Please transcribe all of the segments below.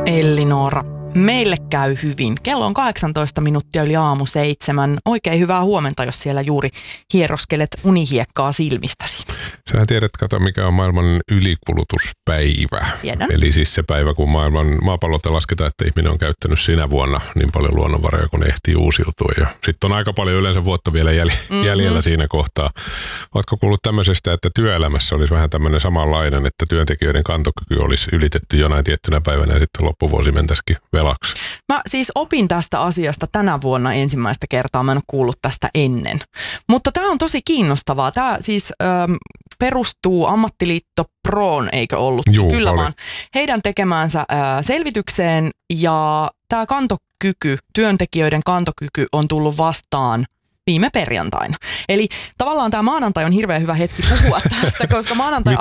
Elli-Noora. Meille käy hyvin. Kello on 18 minuuttia yli 6:07. Oikein hyvää huomenta, jos siellä juuri hieroskelet unihiekkaa silmistäsi. Sähän tiedät, mikä on maailman ylikulutuspäivä. Tiedän. Eli siis se päivä, kun maapallolta lasketaan, että ihminen on käyttänyt sinä vuonna niin paljon luonnonvaroja, kun ne ehtii uusiutua. Ja sitten on aika paljon yleensä vuotta vielä jäljellä siinä kohtaa. Ootko kuullut tämmöisestä, että työelämässä olisi vähän tämmöinen samanlainen, että työntekijöiden kantokyky olisi ylitetty jonain tiettynä päivänä ja sitten loppuvuosi mentäisikin velaksi? Mä siis opin tästä asiasta tänä vuonna ensimmäistä kertaa. Mä en ole kuullut tästä ennen. Mutta tämä on tosi kiinnostavaa. Tämä siis perustuu Ammattiliitto Proon, eikö ollut? Juu, kyllä oli. vaan. Heidän tekemäänsä selvitykseen ja tämä kantokyky, työntekijöiden kantokyky on tullut vastaan viime perjantaina. Eli tavallaan tämä maanantai on hirveän hyvä hetki puhua tästä, koska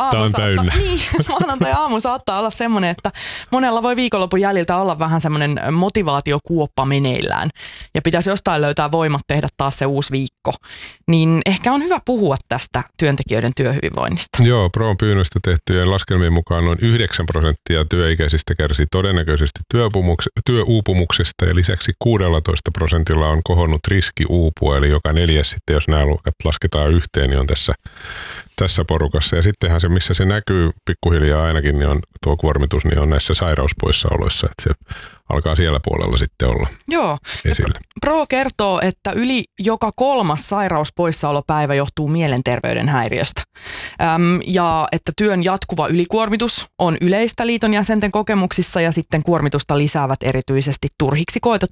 maanantai-aamu saattaa olla semmoinen, että monella voi viikonlopun jäljiltä olla vähän semmoinen motivaatiokuoppa meneillään. Ja pitäisi jostain löytää voimat tehdä taas se uusi viikko. Niin ehkä on hyvä puhua tästä työntekijöiden työhyvinvoinnista. Joo, Proon pyynnöstä tehtyjen laskelmien mukaan noin 9% työikäisistä kärsii todennäköisesti työuupumuksesta ja lisäksi 16% on kohonnut riski uupua, eli joka neljäs sitten, jos nämä luokat lasketaan yhteen, niin on tässä porukassa. Ja sittenhän se, missä se näkyy pikkuhiljaa ainakin, niin on tuo kuormitus, niin on näissä sairauspoissaoloissa, että se alkaa siellä puolella sitten olla esillä. Pro kertoo, että yli joka 3. sairauspoissaolopäivä johtuu mielenterveyden häiriöstä. Ja että työn jatkuva ylikuormitus on yleistä liiton jäsenten kokemuksissa ja sitten kuormitusta lisäävät erityisesti turhiksi koetut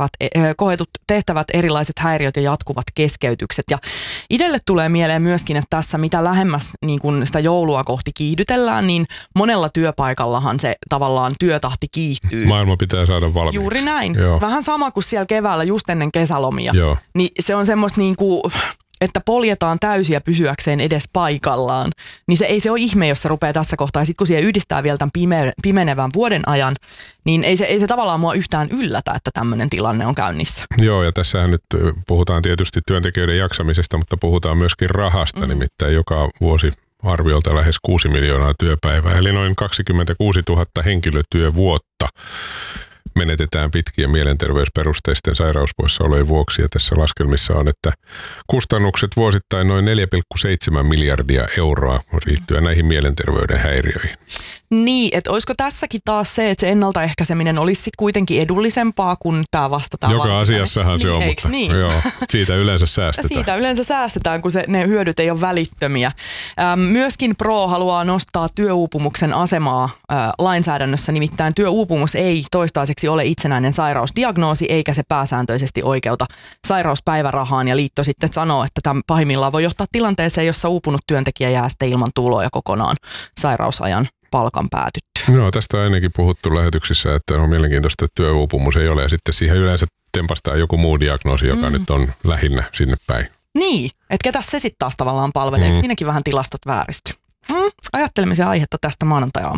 tehtävät, erilaiset häiriöt ja jatkuvat keskeytykset. Ja itselle tulee mieleen myöskin, että tässä mitä lähemmäs niin kun sitä joulua kohti kiihdytellään, niin monella työpaikallahan se tavallaan työtahti kiihtyy. Maailma pitää saada valmiiksi. Juuri näin. Joo. Vähän sama kuin siellä keväällä just ennen kesälomia. Joo. Niin se on semmoista niinku, että poljetaan täysiä pysyäkseen edes paikallaan. Niin se ei se ole ihme, jos se rupeaa tässä kohtaa. Ja sitten kun siihen yhdistää vielä tämän pimenevän vuoden ajan, niin ei se tavallaan mua yhtään yllätä, että tämmöinen tilanne on käynnissä. Joo, ja tässähän nyt puhutaan tietysti työntekijöiden jaksamisesta, mutta puhutaan myöskin rahasta, nimittäin joka vuosi arviolta lähes 6 miljoonaa työpäivää, eli noin 26 000 henkilötyövuotta menetetään pitkien mielenterveysperusteisten sairauspoissaolojen vuoksi. Ja tässä laskelmissa on, että kustannukset vuosittain noin 4,7 miljardia euroa liittyen näihin mielenterveyden häiriöihin. Niin, että olisiko tässäkin taas se, että se ennaltaehkäiseminen olisi sitten kuitenkin edullisempaa kuin tämä vastataan. Joka asiassahan se on, mutta niin? Joo, siitä yleensä säästetään. Siitä yleensä säästetään, kun ne hyödyt ei ole välittömiä. Myöskin Pro haluaa nostaa työuupumuksen asemaa lainsäädännössä, nimittäin työuupumus ei toistaiseksi ole itsenäinen sairausdiagnoosi, eikä se pääsääntöisesti oikeuta sairauspäivärahaan. Ja liitto sitten sanoo, että tämä pahimmillaan voi johtaa tilanteeseen, jossa uupunut työntekijä jää sitten ilman tuloja kokonaan sairausajan palkan päätytty. Joo, tästä on ennenkin puhuttu lähetyksissä, että on mielenkiintoista, että työuupumus ei ole. Ja sitten siihen yleensä tempastaa joku muu diagnoosi, joka nyt on lähinnä sinne päin. Niin, että ketä se sitten taas tavallaan palvelee. Siinäkin vähän tilastot vääristy. Ajattelemisen aihetta tästä maanantai-aamu.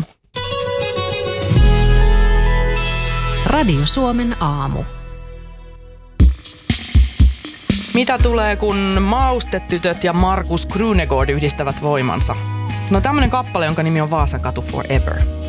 Radio Suomen aamu. Mitä tulee, kun Maustetytöt ja Markus Krunegård yhdistävät voimansa? No tämmönen kappale, jonka nimi on Vaasan katu Forever.